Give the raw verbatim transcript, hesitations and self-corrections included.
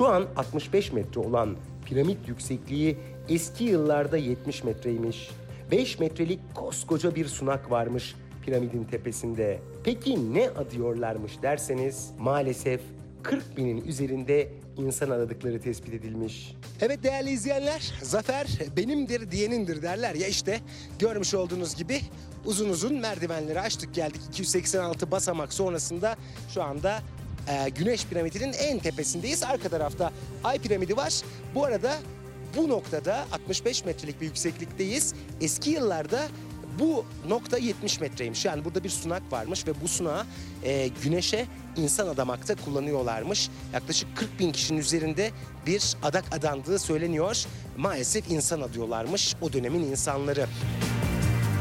Şu an altmış beş metre olan piramit yüksekliği eski yıllarda yetmiş metreymiş. beş metrelik koskoca bir sunak varmış piramidin tepesinde. Peki ne adıyorlarmış derseniz maalesef kırk binin üzerinde insan aradıkları tespit edilmiş. Evet değerli izleyenler, zafer benimdir diyenindir derler ya, işte görmüş olduğunuz gibi uzun uzun merdivenleri açtık geldik. iki yüz seksen altı basamak sonrasında şu anda e, Güneş piramidinin en tepesindeyiz. Arka tarafta Ay piramidi var. Bu arada bu noktada altmış beş metrelik bir yükseklikteyiz. Eski yıllarda bu nokta yetmiş metreymiş. Yani burada bir sunak varmış ve bu sunağı e, güneşe insan adamakta kullanıyorlarmış. Yaklaşık kırk bin kişinin üzerinde bir adak adandığı söyleniyor. Maalesef insan adıyorlarmış o dönemin insanları.